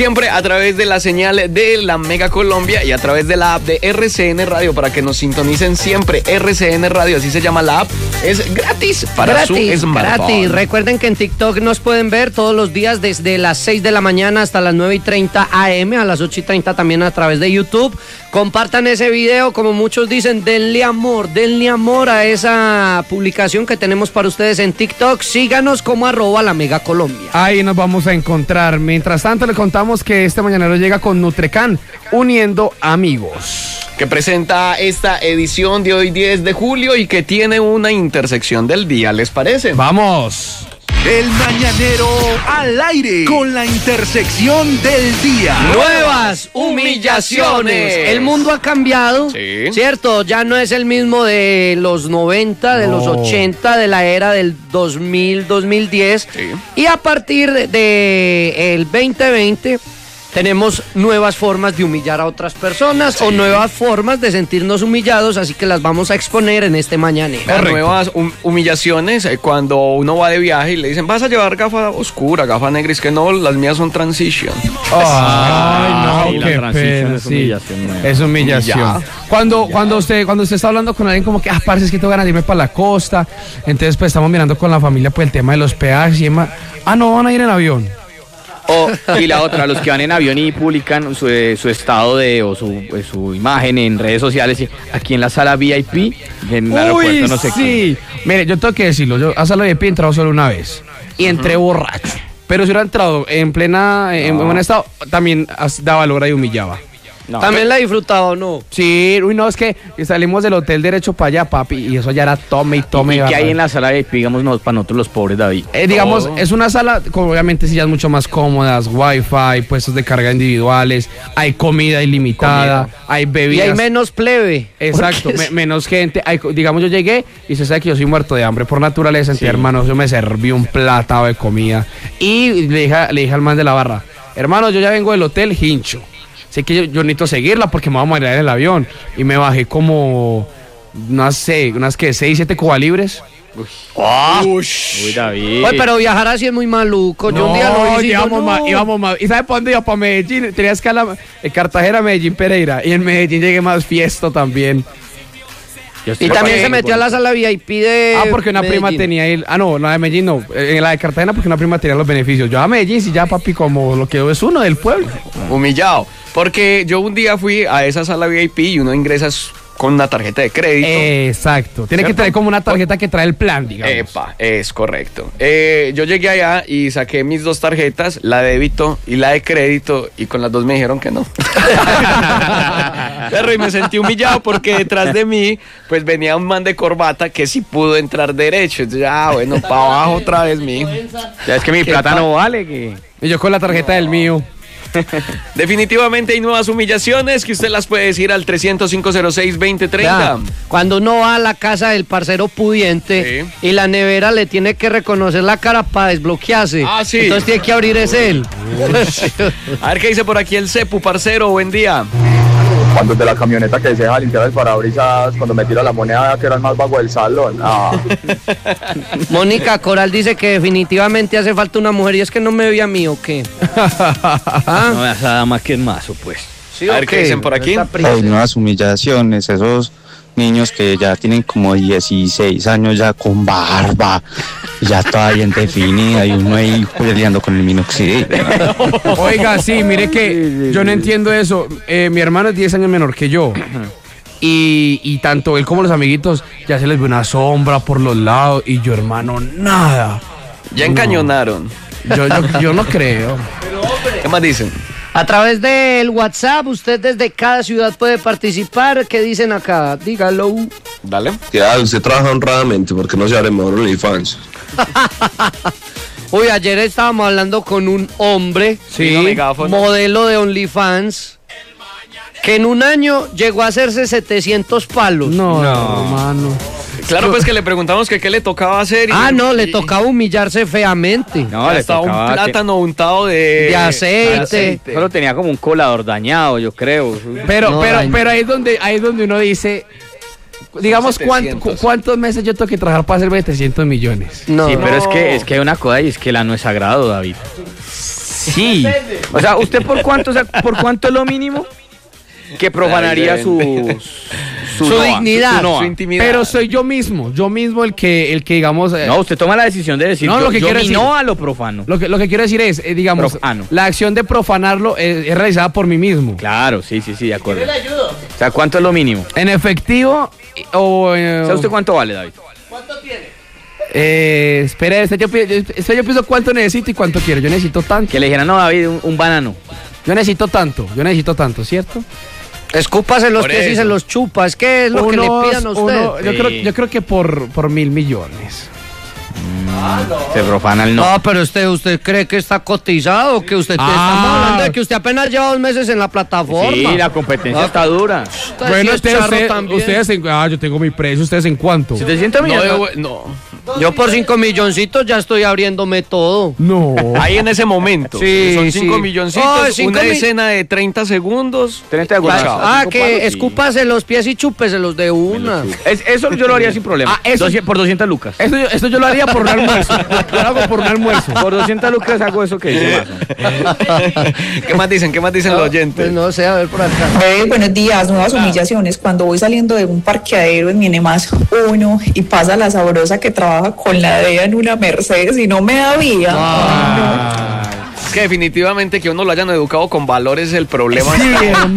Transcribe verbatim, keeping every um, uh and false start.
siempre a través de la señal de la Mega Colombia y a través de la app de R C N Radio para que nos sintonicen siempre. R C N Radio, así se llama la app. Es gratis para gratis, su smartphone. Gratis. Recuerden que en TikTok nos pueden ver todos los días desde las seis de la mañana hasta las nueve y treinta a eme, a las ocho y treinta también a través de YouTube. Compartan ese video, como muchos dicen, denle amor, denle amor a esa publicación que tenemos para ustedes en TikTok. Síganos como arroba la Mega Colombia. Ahí nos vamos a encontrar. Mientras tanto, le contamos que este mañanero llega con Nutrecan, uniendo amigos. Que presenta esta edición de hoy diez de julio y que tiene una intersección del día, ¿les parece? ¡Vamos! El mañanero al aire con la intersección del día. Nuevas humillaciones. El mundo ha cambiado, sí. ¿Cierto? Ya no es el mismo de los noventa, de no. los ochenta, de la era del dos mil, dos mil diez. Sí. Y a partir del de el veinte veinte tenemos nuevas formas de humillar a otras personas, sí, o nuevas formas de sentirnos humillados, así que las vamos a exponer en este mañanero. Las nuevas hum- humillaciones, eh, cuando uno va de viaje y le dicen, vas a llevar gafa oscura, gafa negra, es que no, las mías son transition. Ay, no, sí, la qué transición pena, es sí. humillación nueva. Es humillación. Ya. Cuando, cuando usted, cuando usted está hablando con alguien como que, ah, parce, es que tengo ganas de irme para la costa, entonces pues estamos mirando con la familia pues el tema de los peajes y demás. Ah, no, van a ir en avión. O, y la otra, los que van en avión y publican su, eh, su estado de o su, eh, su imagen en redes sociales, y aquí en la sala V I P, en el aeropuerto, no sé sí. qué. Mire, yo tengo que decirlo, yo a sala V I P he entrado solo una vez y entré uh-huh. borracho. Pero si hubiera entrado en plena, en No. buen estado, también daba valor y humillaba. No. ¿También la he disfrutado o no? Sí, uy, no, es que salimos del hotel derecho para allá, papi, y eso ya era tome y tome. ¿Y y qué hay barra. en la sala V I P, digamos, no, para nosotros los pobres, David? Eh, digamos, Todo. es una sala con obviamente sillas mucho más cómodas, wifi, puestos de carga individuales, hay comida ilimitada, Comida. hay Y bebidas. hay menos plebe. Exacto, Porque me- es- menos gente. Hay, digamos, yo llegué y se sabe que yo soy muerto de hambre por naturaleza, entonces, Sí. hermano, yo me serví un platado de comida y le dije, le dije al man de la barra, hermano, yo ya vengo del hotel hincho. Sé que yo, yo necesito seguirla porque me vamos a ir en el avión. Y me bajé como, no sé, unas que seis, siete cubalibres. Uy, David. Oye, pero viajar así es muy maluco. Yo un día lo hice y yo, íbamos no. más, íbamos más. ¿Y sabe para dónde iba? Para Medellín. Tenía escala en Cartagena, Medellín, Pereira. Y en Medellín llegué más fiesto también. Yo Y estoy también para- se metió a la sala V I P de Ah, porque una prima Medellín. tenía el... Ah, no, la de Medellín no. En la de Cartagena porque una prima tenía los beneficios. Yo a Medellín, si ya, papi, como lo que es uno del pueblo. Humillado. Porque yo un día fui a esa sala V I P y uno ingresa con una tarjeta de crédito. Exacto. Tiene que ¿Cierto? traer como una tarjeta que trae el plan, digamos. Epa, es correcto. Eh, yo llegué allá y saqué mis dos tarjetas, la de débito y la de crédito, y con las dos me dijeron que no. Pero y me sentí humillado porque detrás de mí pues venía un man de corbata que sí pudo entrar derecho. Entonces, ah, bueno, para abajo otra vez, mi. Ya es que mi ¿Qué plata pa- no vale. Que... Y yo con la tarjeta del mío. Definitivamente hay nuevas humillaciones que usted las puede decir al trescientos cinco cero seis veinte treinta. Vea, cuando uno va a la casa del parcero pudiente Sí. y la nevera le tiene que reconocer la cara para desbloquearse. Ah, sí. Entonces tiene que abrir es él. A ver qué dice por aquí el Cepu, parcero, buen día. Cuando de la camioneta que se deja limpiar el parabrisas, cuando me tira la moneda que era el más vago del salón. Ah. Mónica Coral dice que definitivamente hace falta una mujer y es que no me ve a mí o qué. ¿Ah? No, esa dama que es mazo, pues. ¿Sí A o ver qué dicen por aquí. Esta princesa. Hay nuevas humillaciones, esos niños que ya tienen como dieciséis años ya con barba, ya toda bien definida y uno ahí peleando con el minoxidil. Oiga, sí, mire que yo no entiendo eso. Eh, mi hermano es diez años menor que yo. Y, y tanto él como los amiguitos ya se les ve una sombra por los lados y yo, hermano, nada. Ya encañonaron. Yo, yo, yo no creo. ¿Qué más dicen? A través del WhatsApp, usted desde cada ciudad puede participar. ¿Qué dicen acá? Dígalo. Dale. Ya, usted trabaja honradamente, porque no se abre mejor OnlyFans. Uy, ayer estábamos hablando con un hombre, Sí, no, megáfono. modelo de OnlyFans, que en un año llegó a hacerse setecientos palos. No, no, hermano. Claro, pues que le preguntamos que qué le tocaba hacer. Y, Ah, no, le y- tocaba humillarse feamente. No, ya le estaba un tocaba plátano untado de... De aceite. que- Solo tenía como un colador dañado, yo creo. Pero, No, pero, daño. pero ahí es donde, ahí es donde uno dice, digamos, ¿cuánto- setecientos. cu- ¿cuántos meses yo tengo que trabajar para hacerme trescientos millones? No. Sí, pero es No. que, es que hay una cosa y es que la no es sagrado, David. Sí. O sea, ¿usted por cuánto, o sea, por cuánto es lo mínimo que profanaría su su, Su Noa, dignidad, su, Noa? su intimidad? Pero soy yo mismo, yo mismo el que, el que digamos... eh, No, usted toma la decisión de decir, No, yo, lo que yo quiero mi decir- Noa lo profano. Lo que, lo que quiero decir es, eh, digamos, Profano. la acción de profanarlo es, es realizada por mí mismo. Claro, sí, sí, sí, de acuerdo. O sea, ¿cuánto es lo mínimo? En efectivo eh, o... eh, O sea, ¿usted cuánto vale, David? Eh, espera, este yo, pi- este yo pienso cuánto necesito y cuánto quiero. Yo necesito tanto. Que le dijeran, no, David, un, un banano. Yo necesito tanto, yo necesito tanto, ¿cierto? Escúpase los Por pies y eso. se los chupa. Es que es lo que le Unos- pidan a usted. uno- yo, Sí. creo, yo creo que por, por mil millones. Se profana el no. No, pero usted, usted cree que está cotizado, que usted Ah. estamos hablando de que usted apenas lleva dos meses en la plataforma. Sí, la competencia está dura. Usted Bueno, sí es ustedes, charro ustedes, también. ustedes en, ah, yo tengo mi precio, ¿ustedes en cuánto? setecientos No, millones. de- no. Yo por cinco milloncitos ya estoy abriéndome todo. No. Ahí en ese momento. Sí, Son cinco sí. milloncitos, Ay, cinco una mi- escena de treinta segundos. treinta de Chao. agosto. Ah, Cinco que palos, sí. escúpase los pies y chúpeselos de una. Es- eso yo lo haría sin problema. Ah, eso- Doscientas- por doscientas lucas. Esto yo, esto yo lo haría por un almuerzo. Yo lo hago por un almuerzo. Por doscientas lucas hago eso que dice Mazo. ¿Qué más dicen? ¿Qué más dicen los oyentes? Pues no sé, a ver por acá. Eh, buenos días, nuevas humillaciones. Cuando voy saliendo de un parqueadero en mi más uno y pasa la sabrosa que trabaja con la D E A en una Mercedes y no me da vía. Ay, no. Es que definitivamente que uno lo hayan educado con valores es el problema. Sí, hermano.